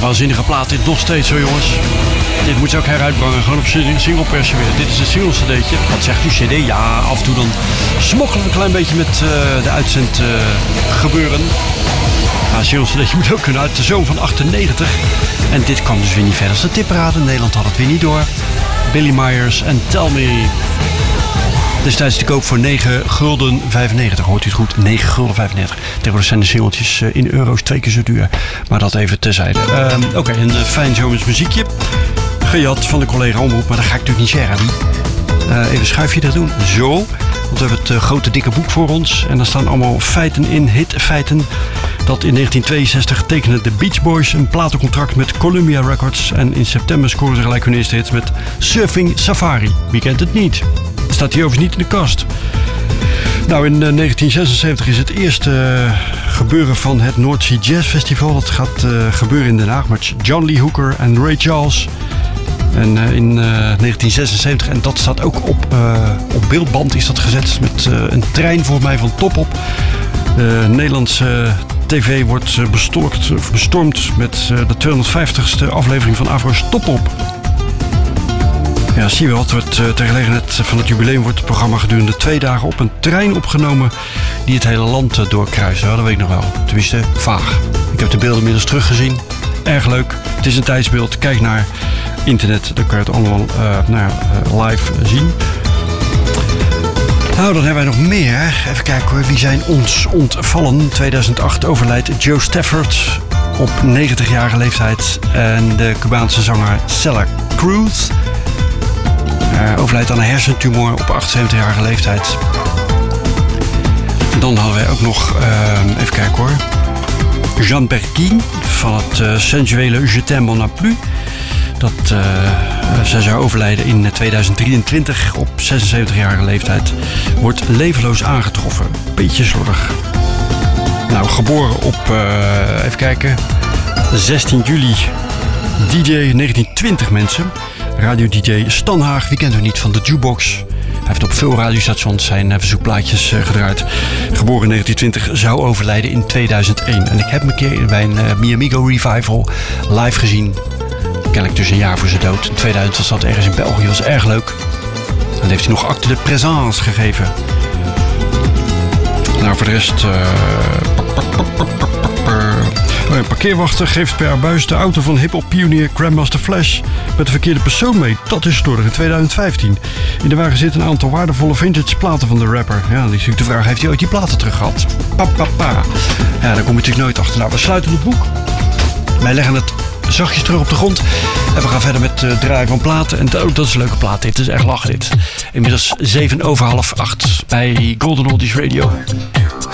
Waanzinnige plaat, dit nog steeds zo, jongens. Dit moet ze ook heruitbrengen, gewoon op singlepersen weer. Dit is een single cd'tje. Wat zegt u, cd? Ja, af en toe dan smokkelen we een klein beetje met de uitzend gebeuren. Ja, een single cd'tje moet ook kunnen uit de zomer van 98. En dit kwam dus weer niet verder als de tipparade. Nederland had het weer niet door. Billy Myers en Tell Me. Destijds te koop voor €9,95. Hoort u het goed? €9,95. Tegenwoordig zijn de singeltjes in euro's 2 keer zo duur. Maar dat even terzijde. Oké, een fijn zomers muziekje. Gejat van de collega Omroep, maar dat ga ik natuurlijk niet zeggen. Even een schuifje er doen. Zo. Want we hebben het grote dikke boek voor ons. En daar staan allemaal feiten in, hitfeiten. Dat in 1962 tekenden de Beach Boys een platencontract met Columbia Records. En in september scoorden ze gelijk hun eerste hits met Surfing Safari. Wie kent het niet? Staat hier overigens niet in de kast. Nou, in 1976 is het eerste gebeuren van het North Sea Jazz Festival. Dat gaat gebeuren in Den Haag met John Lee Hooker en Ray Charles. En in 1976, en dat staat ook op beeldband, is dat gezet met een trein voor mij van Top Op. De Nederlandse tv wordt bestormd met de 250ste aflevering van Afro's Top Op. Ja, zie je wel, ter gelegenheid van het jubileum wordt het programma gedurende 2 dagen op een trein opgenomen die het hele land doorkruist. Ja, dat weet ik nog wel. Tenminste, vaag. Ik heb de beelden inmiddels teruggezien. Erg leuk. Het is een tijdsbeeld. Kijk naar internet, dan kan je het allemaal live zien. Nou, dan hebben wij nog meer. Even kijken hoor, wie zijn ons ontvallen? In 2008 overlijdt Joe Stafford op 90-jarige leeftijd. En de Cubaanse zanger Celia Cruz overlijdt aan een hersentumor op 78-jarige leeftijd. Dan hadden wij ook nog, even kijken hoor, Jean Berkin van het sensuele Je t'aime on a plus. Zij zou overlijden in 2023 op 76-jarige leeftijd. Wordt levenloos aangetroffen. Beetje slordig. Nou, geboren op, even kijken, 16 juli. DJ 1920 mensen. Radio-dj Stan Haag, wie kent u niet van de Jukebox. Hij heeft op veel radiostations zijn verzoekplaatjes gedraaid. Geboren in 1920, zou overlijden in 2001. En ik heb hem een keer bij een Mi Amigo Revival live gezien. Kennelijk dus een jaar voor zijn dood. In 2000 was dat ergens in België, was erg leuk. En dan heeft hij nog acte de présence gegeven. Nou, voor de rest... Een parkeerwachter geeft per abuis de auto van hip-hop pionier Grandmaster Flash met de verkeerde persoon mee. Dat is slordig in 2015. In de wagen zitten een aantal waardevolle vintage platen van de rapper. Ja, dan is natuurlijk de vraag, heeft hij ooit die platen terug gehad? Ja, daar kom je natuurlijk nooit achter. Nou, we sluiten het boek. Wij leggen het zachtjes terug op de grond. En we gaan verder met het draaien van platen. En dat is een leuke plaat dit. Het is echt lachen dit. Inmiddels 7:07 bij Golden Oldies Radio.